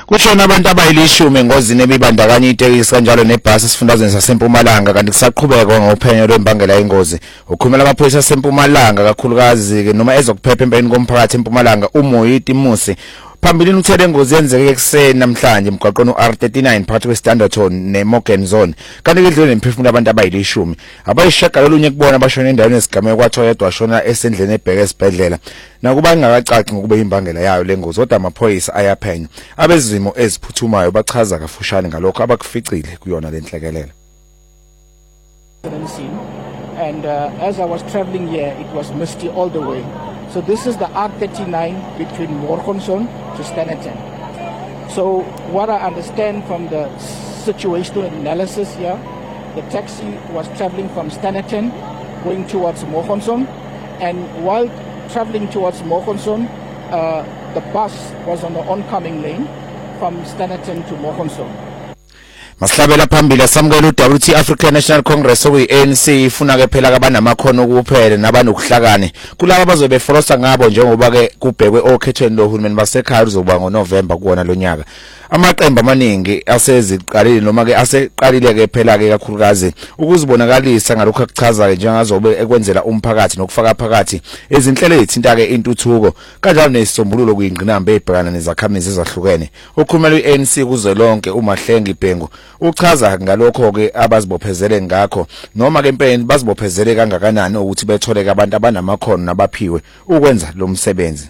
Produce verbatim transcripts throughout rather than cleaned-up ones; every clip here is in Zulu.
Kushona abantu abayilishumi engozini ebibandakanya itekisi kanjalo nebhasi esifundazweni saseMpumalanga kanti kusaqhubeka ngophenyo lwembangela yengozi. Ukhulumela amaphoyisa aseMpumalanga kakhulukazi ke noma ezokuphepha empeni komphakathi eMpumalanga uMoyiti Musi. Phambilini uthele ingozi yenzeke ekseni namhlanje emgwaqweni uR thirty-nine phakathi kweStanderton neMorgan Zone. Kanti kedlule nemphefumulo abantu abayilishumi. Abayishaka lolunye kubona abashona endaweni esigameko kwathiwa yedwa washona esendleni ebheke esibhedlela. Nakuba ngingakacaci ngokube imbangela yayo lengozi kodwa amaphoyisa ayaphenya. Abezimo eziphuthumayo bachaza kafushane ngalokho abakuficile kuyona lenhlekelelo. And uh, as I was traveling here, it was misty all the way. So this is the R thirty-nine between Morganson to Standerton. So what I understand from the situational analysis here, the taxi was traveling from Standerton going towards Morganson, and while traveling towards Morganson, uh, the bus was on the oncoming lane from Standerton to Morganson. Maslabela phambili samukela uW T African National Congress okuyi A N C ifuna ke phela kabanamakhono kuphela nabanokuhlakani kulabo abazobe forosa ngabo njengoba ke kubhekwe okhethweni lohulumeni basekhaya uzoba ngoNovember kuona lonyaka. Amaqembu amaningi aseziqalile noma ke aseqalile ke phela ke kakhulukazi ukuzibonakalisa ngalokho akuchaza ke njengazobe ekwenzela umphakathi nokufaka phakathi ezinhlelo ezithinta ke intuthuko kanjalo nesisombululo kuyingqinamba ebhekana nezakhamizi ezahlukene. Ukhulumela uA N C kuzolonke uMahlengi Bhengu uchaza ngalokho ke abazibophezele ngakho noma ke empeni bazibophezele kangakanani ukuthi bethole ke abantu abanamakhono nabaphiwe ukwenza lo msebenzi.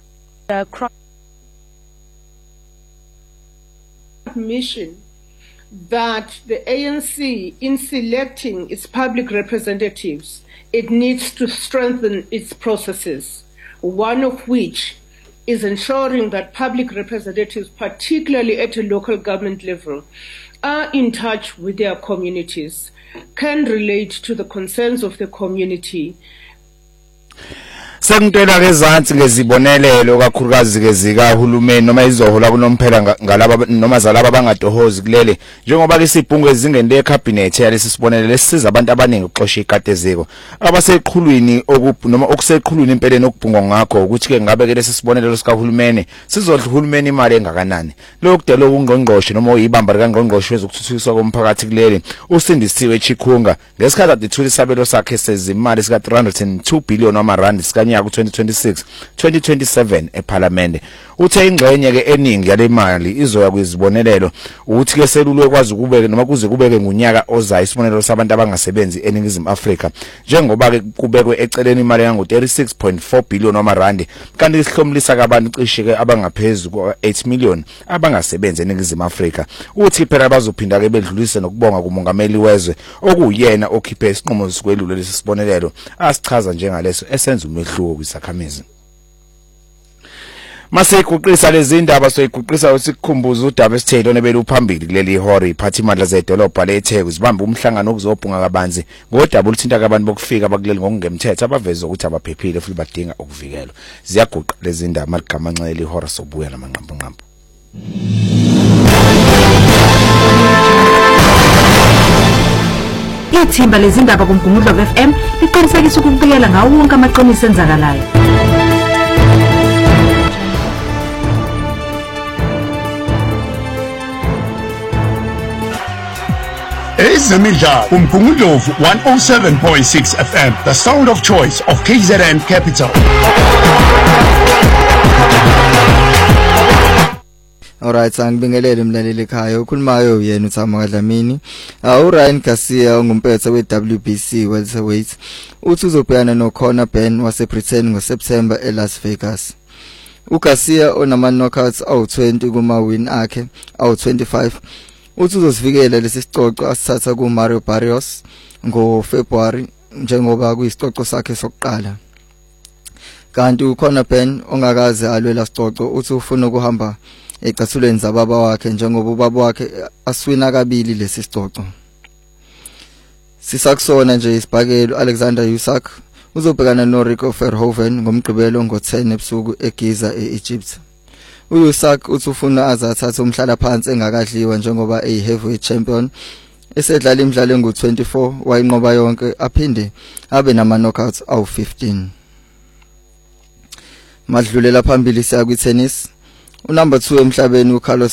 Mission that the A N C, in selecting its public representatives, it needs to strengthen its processes, one of which is ensuring that public representatives, particularly at a local government level, are in touch with their communities, can relate to the concerns of the community. Sengitela ke zansi ngezibonelelo kakhulukazi ke zika uhulumeni noma izohola kunomphela ngalaba noma zalaba bangadohozi kulele njengoba ke sibhungu ezingeni lecabinet yalesi sibonelelo lesisiza abantu abaningi ukuxosha iqateziko abaseqhulwini noma okuseqhulwini empeleni okubhungwa ngakho ukuthi ke ngabe ke lesi sibonelelo sika uhulumeni sizodla uhulumeni imali engakanani lokudela ungqongqoshe noma uyibamba kaNgqongqoshe wezokuthuthukiswa komphakathi kulele usindisiwe Chikhunga ngesikhathi adithula isabelo sakhe sezimali sika three hundred two billion amarandi sikanya ku twenty twenty-six twenty twenty-seven eParliament uthe ingxenye ke eningi yale mali izoya kwizibonelelo ukuthi ke selulwe kwazi ukubeke noma kuze kubeke ngunyaka ozayo isibonelelo sabantu abangasebenzi eNingizimu Afrika njengoba ke kubekwe eceleni imali yango thirty-six point four billion amarandi kanti isihlomlisa kabantu cishe ke abangaphezulu ku eight million abangasebenzi eNingizimu Afrika uthi phela bazophinda ke bedlulise nokubonga kumongameli wezwe okuyena okhiphe isinqumo sikwelule lesi sibonelelo asichaza njengaleso esenza umehluko kwisakhamizi. Mase ikuqisa lezi ndaba soyiguqisa usikukhumbuza uDaba Sithelo nebelu phambili kuleli hori iphathi imandla zedolobha leTheku zibamba umhlangano okuzobhunga kabanzi ngodaba oluthinta abantu bokufika bakuleli ngokungemthetho abaveza ukuthi abaphephile futhi badinga ukuvikelwa. Ziyaguqa lezi ndaba maligama nxele ihora sobuya namanqambo nqambo. Ithimba lezindaba kuMgungundlo F M liqinisekisa ukubuyela ngawo wonke amaqiniso enzakalayo. Ezemidlalo kuMgungundlo one oh seven point six F M, the sound of choice of K Z N Capital. Alright, angibingelele mlaleli ekhaya ukhulumayo yena uThamo Kadlamini. Uh, uRyan Garcia ongumpetha weW B C welterweight uthi uzobhekana noConor Ben waseBritain ngoSeptember eLas Vegas. uGarcia onama knockouts awu twenty kuma win akhe awu twenty-five uthi uzosivikela lesi sicoco asithatha kuMario Barrios ngoFebruary njengoba kuyisicoco sakhe sokuqala. Kanti uConor Ben ongakaze alwela sicoco uthi ufuna ukuhamba ecathulweni zababa wakhe njengoba ubaba wakhe aswina kabili lesi sicoco. Sisakusona nje isibhakelo Alexander Usyk uzobhekana noRico Verhoeven ngomgqibelo ngo-ten ebusuku eGiza eEgypt. uUsyk uthi ufuna azathatha umhlala phansi engakadliwa njengoba eyi-heavyweight champion esedlala imidlalo engu twenty-four wayinqoba yonke aphinde abe nama knockouts awu fifteen. Madlulela phambili siya kwi-tennis. Unumber two emhlabeni uCarlos